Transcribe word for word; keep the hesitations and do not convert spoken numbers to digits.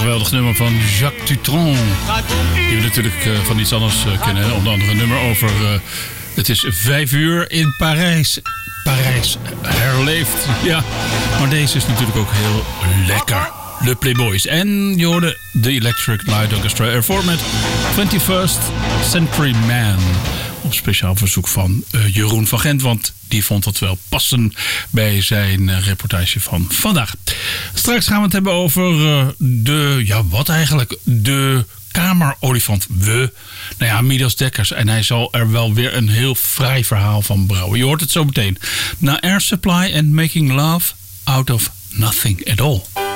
geweldig nummer van Jacques Dutronc. Die we natuurlijk uh, van iets anders uh, kennen. Hè? Onder andere een nummer over... Uh, het is vijf uur in Parijs. Parijs herleeft. Ja, maar deze is natuurlijk ook heel lekker. De Playboys. En je hoorde de Electric Light Orchestra ervoor met twenty-first Century Man. Op speciaal verzoek van uh, Jeroen van Gent. Want die vond dat wel passen bij zijn uh, reportage van vandaag. Straks gaan we het hebben over uh, de... Ja, wat eigenlijk? De kamerolifant. We. Nou ja, Midas Dekkers. En hij zal er wel weer een heel fraai verhaal van brouwen. Je hoort het zo meteen. Na Air Supply and Making Love Out of Nothing at All.